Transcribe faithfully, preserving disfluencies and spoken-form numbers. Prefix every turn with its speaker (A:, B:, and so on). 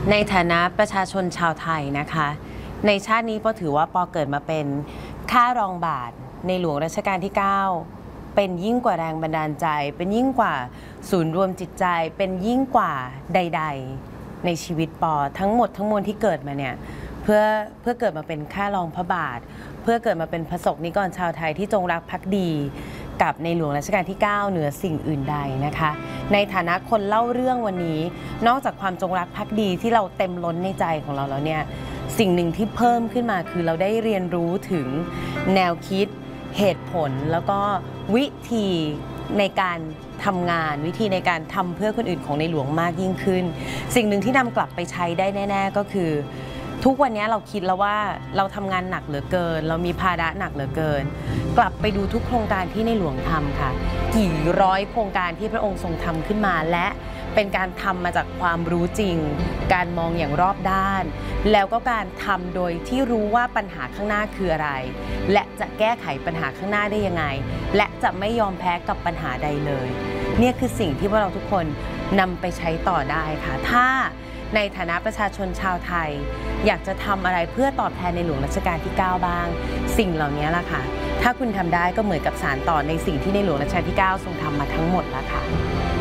A: ในฐานะประชาชนชาวไทยนะคะในชาตินี้ปอถือว่าปอเกิดมาเป็นข้ารองบาทในหลวงรัชกาลที่เก้าเป็นยิ่งกว่าแรงบันดาลใจเป็นยิ่งกว่าศูนย์รวมจิตใจเป็นยิ่งกว่าใดๆในชีวิตปอทั้งหมดทั้งมวลที่เกิดมาเนี่ยเพื่อเพื่อเกิดมาเป็นข้ารองพระบาทเพื่อเกิดมาเป็นพระสงฆ์นิกรชาวไทยที่จงรักภักดีกับในหลวงรัชกาลที่เก้าเหนือสิ่งอื่นใดนะคะในฐานะคนเล่าเรื่องวันนี้นอกจากความจงรักภักดีที่เราเต็มล้นในใจของเราแล้วเนี่ยสิ่งหนึ่งที่เพิ่มขึ้นมาคือเราได้เรียนรู้ถึงแนวคิดเหตุผลแล้วก็วิธีในการทำงานวิธีในการทำเพื่อคนอื่นของในหลวงมากยิ่งขึ้นสิ่งหนึ่งที่นำกลับไปใช้ได้แน่ๆก็คือทุกวันนี้เราคิดแล้วว่าเราทำงานหนักเหลือเกินเรามีภาระหนักเหลือเกินกลับไปดูทุกโครงการที่ในหลวงทำค่ะกี่ร้อยโครงการที่พระองค์ทรงทำขึ้นมาและเป็นการทำมาจากความรู้จริงการมองอย่างรอบด้านแล้วก็การทำโดยที่รู้ว่าปัญหาข้างหน้าคืออะไรและจะแก้ไขปัญหาข้างหน้าได้ยังไงและจะไม่ยอมแพ้กับปัญหาใดเลยเนี่ยคือสิ่งที่พวกเราทุกคนนำไปใช้ต่อได้ค่ะถ้าในฐานะประชาชนชาวไทยอยากจะทำอะไรเพื่อตอบแทนในหลวงรัชกาลที่เก้าบ้างสิ่งเหล่านี้ล่ะค่ะถ้าคุณทำได้ก็เหมือนกับสานต่อในสิ่งที่ในหลวงรัชกาลที่เก้าทรงทำมาทั้งหมดแล้วค่ะ